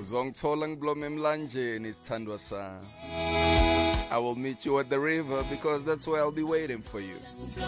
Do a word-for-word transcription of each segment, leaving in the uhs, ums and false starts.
Uzongithola ngiblome emlanjeni isithandwa sami. I will meet you at the river because that's where I'll be waiting for you.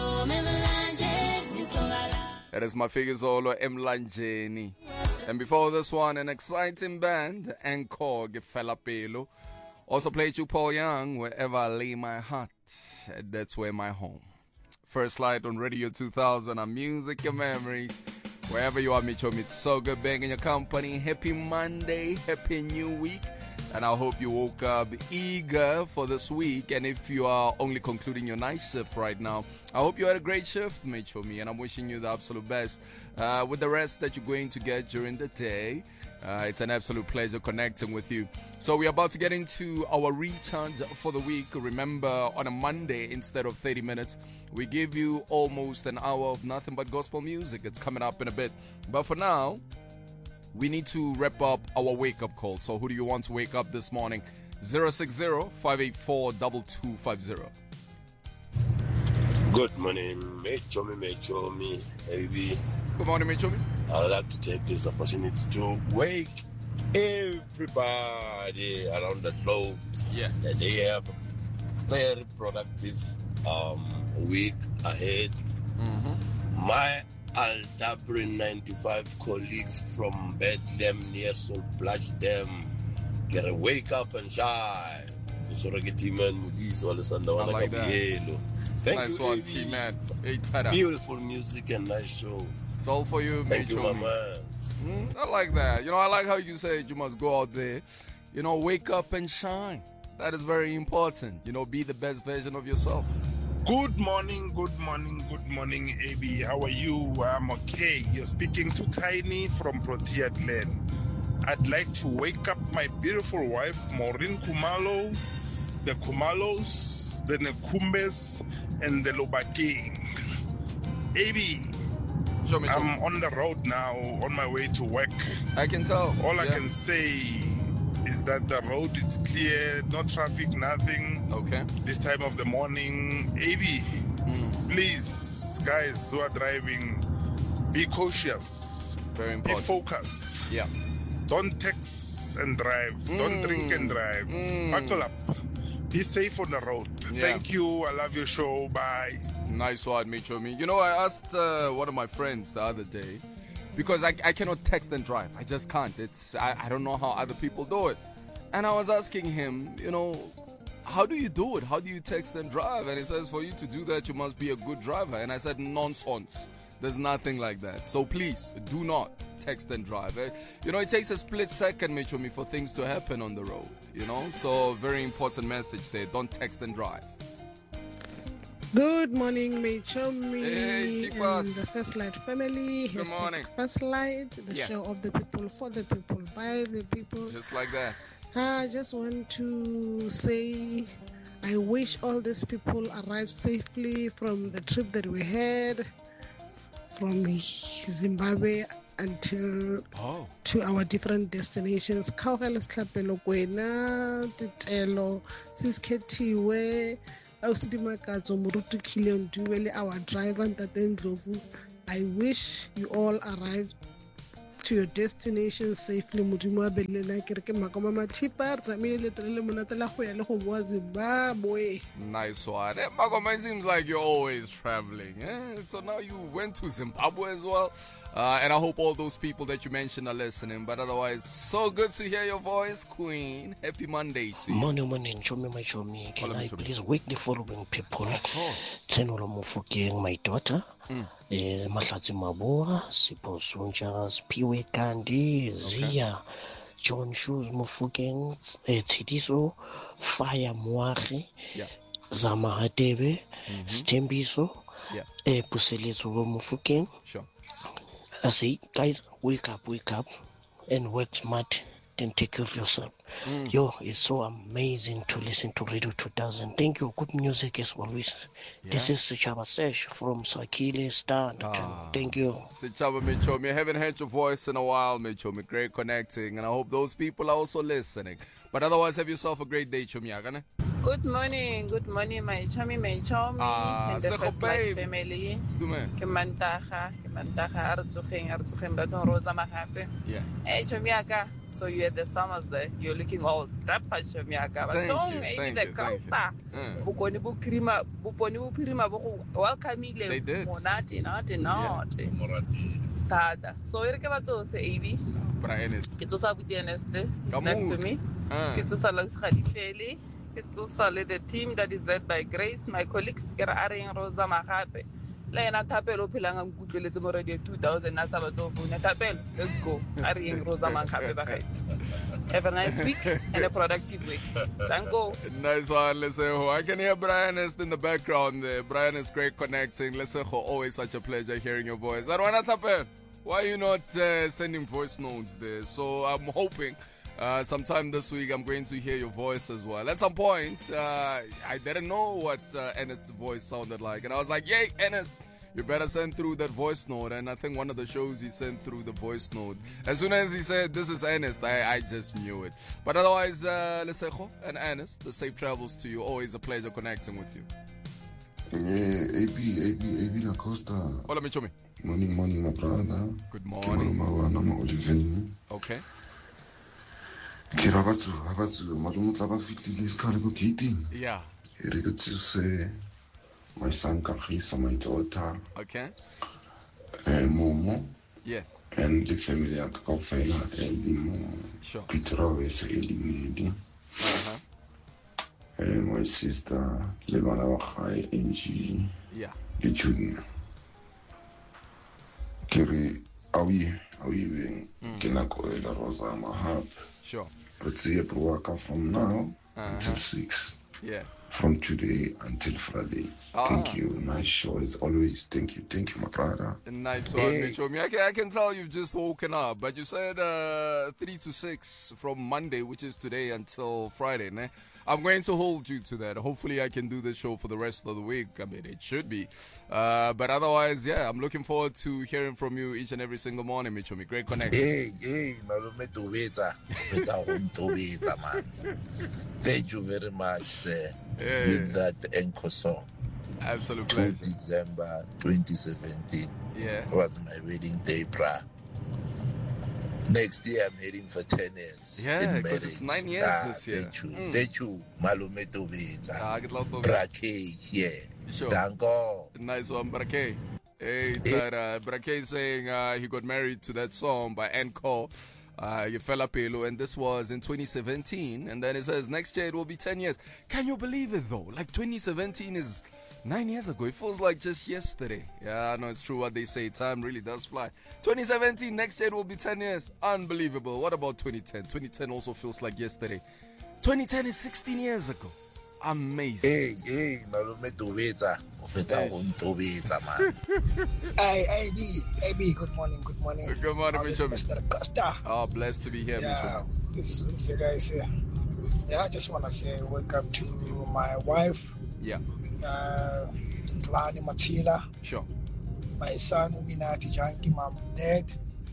That is Mafikizolo Emlanjeni. And before this one, an exciting band, Encore Gefela Pelo. Also played you Paul Young, Wherever I Lay My Heart. That's where my home. First light on Radio two thousand, and music and memories. Wherever you are, Mitchum, it's so good being in your company. Happy Monday, happy new week. And I hope you woke up eager for this week. And if you are only concluding your night shift right now, I hope you had a great shift, Mitchum. And I'm wishing you the absolute best uh, with the rest that you're going to get during the day. Uh, it's an absolute pleasure connecting with you. So we're about to get into our recharge for the week. Remember, on a Monday, instead of thirty minutes, we give you almost an hour of nothing but gospel music. It's coming up in a bit. But for now, we need to wrap up our wake-up call. So who do you want to wake up this morning? zero six zero, five eight four, two two five zero. Good morning, Mechomi, Mechomi, baby. Good morning, Mechomi. I would like to take this opportunity to wake everybody around the globe. Yeah. That they have a very productive um, week ahead. Mm-hmm. My Aldabrin ninety-five colleagues from Bethlehem near Soul Blush Dam, get a wake up and shine. I like that. Thank nice you, one, baby. T-Man. Hey, Tada. Beautiful music and nice show. It's all for you, Thank you, my Mechomi. man. Mm, I like that. You know, I like how you said you must go out there, you know, wake up and shine. That is very important. You know, be the best version of yourself. Good morning, good morning, good morning, A B. How are you? I'm okay. You're speaking to Tiny from Protea Glen. I'd like to wake up my beautiful wife, Maureen Kumalo, the Kumalos, the Nekumbes, and the Lobakeng. A B, Show me, show I'm me. on the road now, on my way to work. I can tell. All I Yeah. can say is that the road is clear, no traffic, nothing. Okay. This time of the morning. A B, Mm, please, guys who are driving, be cautious, very be important. focused. Yeah. Don't text and drive. Don't Mm. drink and drive. Mm. Buckle up. Be safe on the road. Yeah. Thank you. I love your show. Bye. Nice one, Mechomi. You know, I asked uh, one of my friends the other day, because I, I cannot text and drive. I just can't. It's I, I don't know how other people do it. And I was asking him, you know, how do you do it? How do you text and drive? And he says, for you to do that, you must be a good driver. And I said, nonsense. There's nothing like that. So please, do not text and drive. Eh? You know, it takes a split second, Mechomi, for things to happen on the road. You know, so very important message there. Don't text and drive. Good morning, Mechomi Hey, and Tipas. the First Light family. Good Hashtag morning. First Light, the Yeah. show of the people, for the people, by the people. Just like that. I just want to say I wish all these people arrive safely from the trip that we had from Zimbabwe until Oh. to our different destinations. Kaogelo Sitlapelo kwena, Titelo, Siskhethiwe, Ausidimakatso, Murutu Kilion Duwele, our driver, Ntate Ndlovu. I wish you all arrived to your destination safely. Modimo a belela ke re ke makoma mathipa re tsamaile leeto le le monate la go ya le go boa Zimbabwe. Nice one. Eh, Magoma, it seems like you're always traveling. Eh? So now you went to Zimbabwe as well. Uh, and I hope all those people that you mentioned are listening. But otherwise, so good to hear your voice, Queen. Happy Monday to you. Morning, morning, Chomi, my Chomi. Can Follow me, I Chomi. please wake the following people? Of course. Tenolo Mufukeng, my daughter. Mm. Eh, Mahlatsi Mabua, Sipo Sunjas, Piwe Kandi, Zia, John Shoes Mufukeng, eh, Tidiso, Fire Muachi, Yeah. Zamahatebe, Mhm. Stembiso, Yeah. eh, Puselitsu Mufukeng. Sure. I say, guys, wake up, wake up, and work smart. Then take care of yourself. Mm. Yo, it's so amazing to listen to Radio two thousand. Thank you. Good music as always. This Yeah. is Chaba Sesh from Sakile Stand. Ah. Thank you. Sichaba Mechomi, I haven't heard your voice in a while, Mechomi. Great connecting, and I hope those people are also listening. But otherwise, have yourself a great day, Chomi. Agane. Good morning, good morning, my chummy, my chummy, Ah, and the Sekgo First Life babe. family. Dume. Ke Mantaga, ke Mantaga, a re tsogeng, a re tsogeng batho Rosa Magape. Yeah. Hey, chummy aka, so you had the summers there. You're looking all dapper, chummy aka. But Thank you, Tom, maybe thank the you, girl thank you. star. Uh, Bokoni bu krima, boponi bu krima bo go welcome They ile did. monate, nate, nate. Tata. So ere ke batho se A B. Brian is. Ke tsosa buti Erneste. He's Ka next to mood. me. Uh, Ke tsosa Lux Khalifeli. Ke tsosa le the team that is led by Grace, my colleagues ke re a reng Rosa Magape. Le ena Thapelo o phelang a nkutlweletse mo radio two thousand na sa batho phone. Thapelo, let's go. A reng Rosa Magape ba gaetsho. Have a nice week and a productive week. Thank you. Nice one, Leseho. I can hear Brian is in the background there. Brian is great connecting. Leseho, always such a pleasure hearing your voice. Arwana Tape, why are you not uh, sending voice notes there? So I'm hoping uh, sometime this week I'm going to hear your voice as well. At some point, uh, I didn't know what uh, Ernest's voice sounded like. And I was like, yay, Ernest, you better send through that voice note. And I think one of the shows he sent through the voice note. As soon as he said, this is Ernest, I, I just knew it. But otherwise, uh, Lesejo and Ernest, the safe travels to you. Always a pleasure connecting with you. Yeah, A B, A B, A B La Costa. Hola, Michomi. Morning, morning, my brother. Good Ke morning. maloma wa nama Oliveni. Okay. Ke ra batho, ha batho, maloma tla ba fitlile sekale go gating. Yeah. E re ke tsose my son Kakhisa, my daughter, Okay. eh, Momo, Yes. and the family ya kaofela and the mo Sure. Peter Owese Elimedi. Uh-huh. And my sister, le bana ba gae Angie, Yeah. le Junior. Ke re a we a we beng ke nako e le Rosa Magape. Sure. Re tseya work from now Uh-huh. until six. Yeah. From today until Friday. Ah. Thank you. Nice show as always. Thank you. Thank you, my brother. Nice one, Hey. Michomi. I can, I can tell you've just woken up, but you said uh, three to six from Monday, which is today, until Friday, ne? I'm going to hold you to that. Hopefully, I can do the show for the rest of the week. I mean, it should be. Uh, but otherwise, yeah, I'm looking forward to hearing from you each and every single morning, Michomi. Great connection. Hey, hey, malume Tobetsa. Fetsa go Tobetsa, man. Thank you very much, sir. Yeah. With that anchor song. Absolute two pleasure. December twenty seventeen Yeah. was my wedding day, bruh. Next year, I'm heading for ten years. Yeah, in 'cause marriage. it's nine years Ah, this year. Thank you. Mm. Thank you, Malume Tobetsa. Ah, get lots of Brake, yeah. Sure. Dango. Nice one, Brake. Hey, Tara. Brake saying uh, he got married to that song by Encore, uh, Yefela Pelo, and this was in twenty seventeen. And then it says next year it will be ten years. Can you believe it though? Like twenty seventeen is nine years ago. It feels like just yesterday. Yeah, I know it's true what they say. Time really does fly. twenty seventeen, next year it will be ten years. Unbelievable. What about twenty ten? twenty ten also feels like yesterday. twenty ten is sixteen years ago. Amazing. Hey, hey, Malume Tobetsa. Fetsa go Tobetsa, man. Hey, A B, A B, good morning, good morning. Good morning, How's it, Michomi. Mister Costa. Oh, blessed to be here, Yeah, Michomi. this is Mse guys here. Yeah, I just want to say welcome to my wife, Yeah, uh, Lani Matila, sure. my son, Uminati Junkie, mom, dad,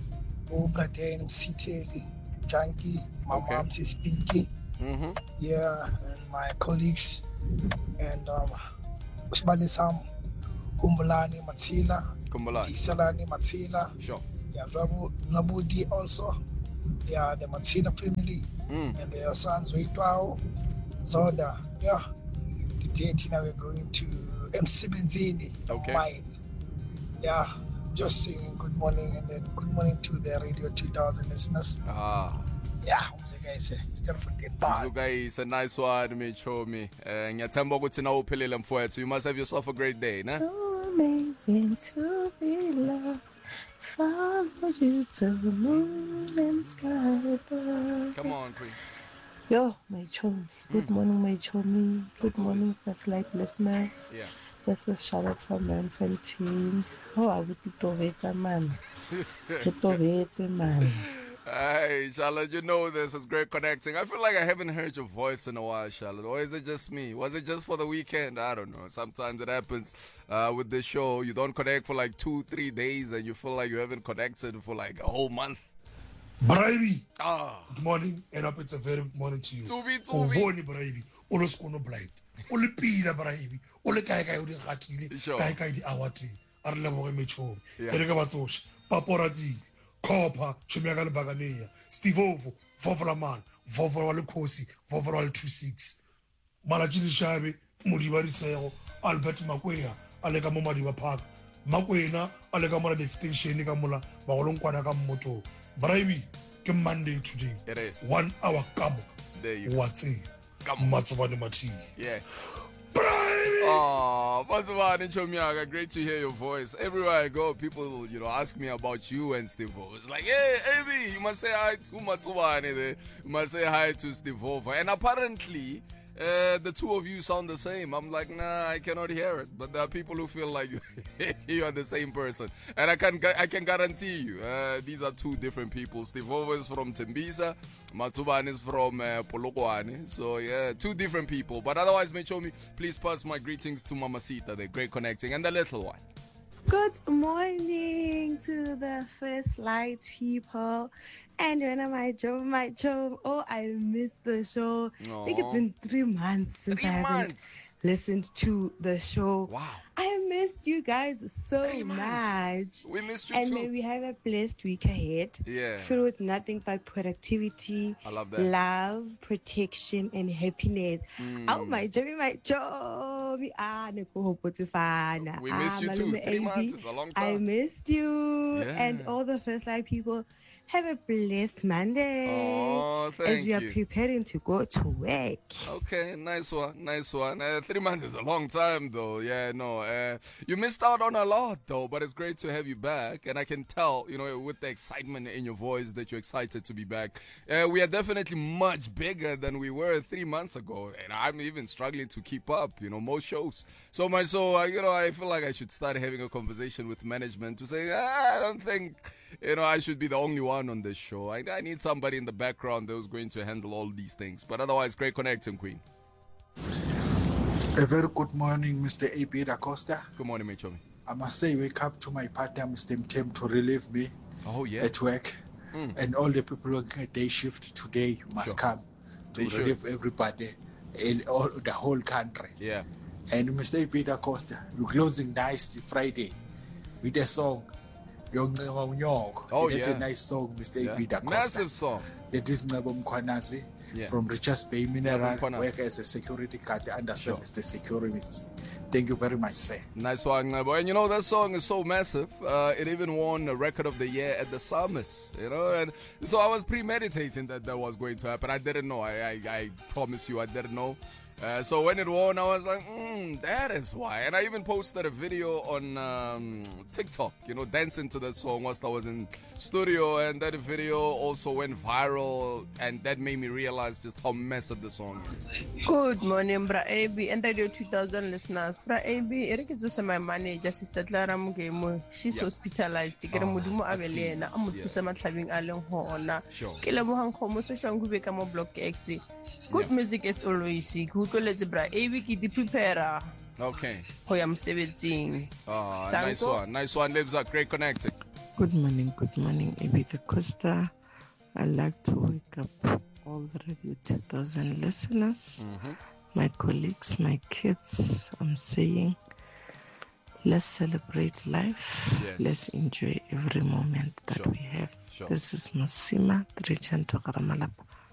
Obraden, City Junkie, my Okay. mom, is Pinky, Mm-hmm. yeah, and my colleagues, and um, Usmali Sam, Umbulani Matila, Kumbalani. Tisalani Matila. Sure. Yeah, Rabu, Labudi also. They are the Matsina family Mm. and their sons Witwao, Zoda. Yeah. Today, Tina, we're going to M seventeen Okay. Mine. Yeah. Just saying good morning and then good morning to the Radio two thousand listeners. Ah. Yeah, umse guys, still from the bar. Zuka is a nice one, Michomi. Eh, ngiyathemba ukuthi na uphilile mfowethu. You must have yourself a great day, ne? So amazing to be loved. Follow you to the moon and sky above. Come on, Queen. Yo, my chomi. Good morning, my chomi. Good morning, First Light listeners. Yeah. This is Charlotte from Manfontein. Oh, I would Tobetsa, man. Tobetsa, man. Hey, Charlotte, you know this is great connecting. I feel like I haven't heard your voice in a while, Charlotte. Or is it just me? Was it just for the weekend? I don't know. Sometimes it happens uh, with this show. You don't connect for like two, three days and you feel like you haven't connected for like a whole month. Braibi. Ah. Good morning, and up it's a very good morning to you. Tsubi, O tsubi. bone Braibi. O lo skono blind. O le pila Braibi. O le kae kae o di gatile. Sure. Kae kae di awati. A re leboge metšhomi. Yeah. Ke re ka batsoši. Paporatile. Copper. Tšhomi ya ka le Bakaneya. Steve Ovo. Vovolaman. Vovola wa le Khosi. Vovola wa le two six. Malatši Leshabe. Modiba Risego. Albert Makwea. A le ka mo Madiba Park. Makwena a le ka mola di-extension ka mola bagolonkwana ka mmoto. Braibi ke Monday today. It is. One hour kabo. There you go. What's it? Come on. Matsobane Mati. Yeah. Braibi! Oh, Matsubane Chomiaga, great to hear your voice. Everywhere I go, people, you know, ask me about you and Steve O. It's like, hey, A B, you must say hi to Matsubane there. You must say hi to Steve O. And apparently, uh, the two of you sound the same. I'm like, nah, I cannot hear it. But there are people who feel like you are the same person. And I can I can guarantee you, uh, these are two different people. Steve O is from Tembisa. Matsubane is from uh, Polokwane. So, yeah, two different people. But otherwise, Mechomi, please pass my greetings to Mamacita. They're great connecting. And the little one. Good morning to the First Light people. And when am I job, my job? Oh, I missed the show. I think it's been three months since Three I haven't months. listened to the show. Wow. I missed you guys so Three much. months. We missed you and too. may we have a blessed week ahead. Yeah. Filled with nothing but productivity, I love that. love, protection, and happiness. Mm. Oh, my job, my job. Ah, Nepohopotifana. We missed Ah, you too. Malume Three A B, months is a long I time. missed you. Yeah. And all the First Light people. Have a blessed Monday Oh, as thank we are you. preparing to go to work. Okay, nice one, nice one. Uh, three months is a long time, though. Yeah, no, uh, you missed out on a lot, though. But it's great to have you back, and I can tell, you know, with the excitement in your voice that you're excited to be back. Uh, we are definitely much bigger than we were three months ago, and I'm even struggling to keep up. You know, most shows so much so, uh, you know, I feel like I should start having a conversation with management to say, ah, I don't think, you know, I should be the only one on this show. I, I need somebody in the background that was going to handle all these things. But otherwise, great connecting, Queen. A very good morning, Mister A B Da Costa. Good morning, Mechomi. I must say, wake up to my partner, Mister Mtem, to relieve me Oh, yeah. at work. Mm. And all the people working a day shift today must Sure. come to They should. relieve everybody in all the whole country. Yeah. And Mister A B Da Costa, we're closing nice Friday with a song. Young Oh, That's yeah. a nice song, Mister Yeah. A B Da Costa. Massive song. That is Ngabo Mkhwanazi Yeah. from Richards Bay Mineral, Ngabo Mkhwanazi. work as a security guard under Sure. service, the security. Thank you very much, sir. Nice one, Ngabo. And you know, that song is so massive. Uh, it even won a record of the year at the Summers, you know. And so I was premeditating that that was going to happen. I didn't know. I, I, I promise you, I didn't know. Uh, so when it won, I was like, mm, that is why. And I even posted a video on um, TikTok, you know, dancing to that song whilst I was in studio. And that video also went viral. And that made me realize just how massive the song is. Good morning, Bra A B and Radio two thousand listeners. Bra A B, Eric is also my manager, Sister Clara Mugemo. She's Yeah. hospitalized. Kere modimo a belena, a motho sa matlhabeng a leng hona. Sure. Ke lebogang kgomo so shang go be ka mo block X. Good music is always good. Go let's Bra A B ki di prepare. Okay. Ho ya mosebetsing. Oh, Thank nice you. one. Nice one. Lives up. Great connecting. Good morning, good morning, Ebita Costa. I'd like to wake up all the Radio two thousand listeners, Mhm. my colleagues, my kids. I'm saying, let's celebrate life. Yes. Let's enjoy every moment that Sure. we have. Sure. This is Masima, the regent of Ramalapa.